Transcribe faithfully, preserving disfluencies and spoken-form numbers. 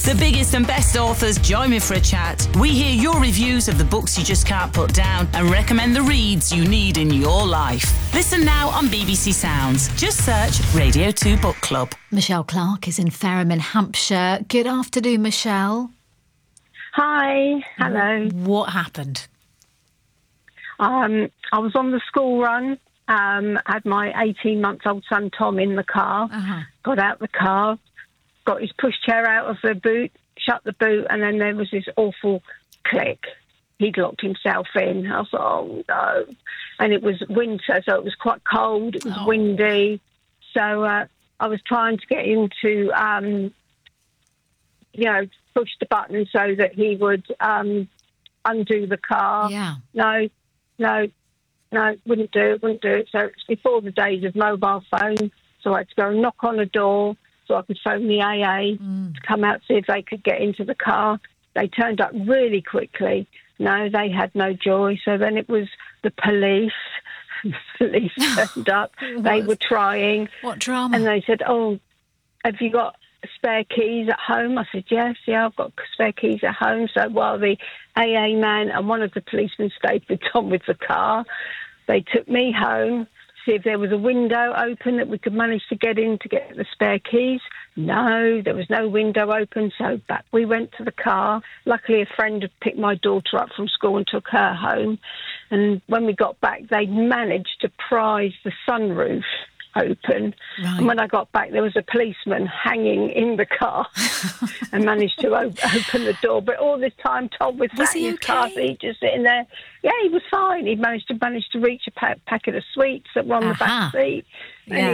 The biggest and best authors join me for a chat. We hear your reviews of the books you just can't put down and recommend the reads you need in your life. Listen now on B B C Sounds. Just search Radio two Book Club. Michelle Clark is in Fareham in Hampshire. Good afternoon, Michelle. Hi, hello. What happened? Um, I was on the school run, um, had my eighteen-month-old son Tom in the car, Uh-huh. got out the car, got his pushchair out of the boot, shut the boot, and then there was this awful click. He'd locked himself in. I thought, oh, no. And it was winter, so it was quite cold. It was Oh. windy. So uh, I was trying to get him to, um, you know, push the button so that he would um, undo the car. Yeah. No, no, no, wouldn't do it, wouldn't do it. So it's before the days of mobile phone, so I had to go and knock on a door so I could phone the A A Mm. to come out, see if they could get into the car. They turned up really quickly. No, they had no joy. So then it was the police. The police turned up. They were trying. What drama? And they said, oh, have you got spare keys at home? I said, yes, yeah, I've got spare keys at home. So while the A A man and one of the policemen stayed with Tom with the car, they took me home to see if there was a window open that we could manage to get in to get the spare keys. No, there was no window open, so back we went to the car. Luckily, a friend had picked my daughter up from school and took her home. And when we got back, they'd managed to prise the sunroof open. Right. And when I got back, there was a policeman hanging in the car and managed to o- open the door. But all this time, Tom was, Was sat in he his car okay? seat, just sitting there. Yeah, he was fine. He managed to manage to reach a pa- packet of sweets that were on the Aha. back seat. And Yeah.